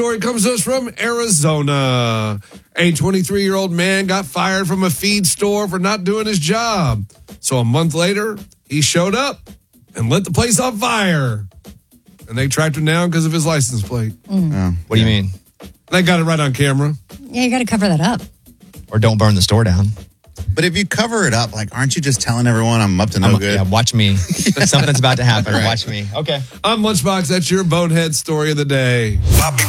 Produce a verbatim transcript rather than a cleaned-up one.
story comes to us from Arizona. A twenty-three-year-old man got fired from a feed store for not doing his job. So a month later, he showed up and lit the place on fire. And they tracked him down because of his license plate. Mm. Oh, what do you mean? They got it right on camera. Yeah, you got to cover that up. Or don't burn the store down. But if you cover it up, like, aren't you just telling everyone I'm up to no I'm, good? Yeah, watch me. Something's about to happen. Right. Watch me. Okay. I'm Lunchbox. That's your bonehead story of the day.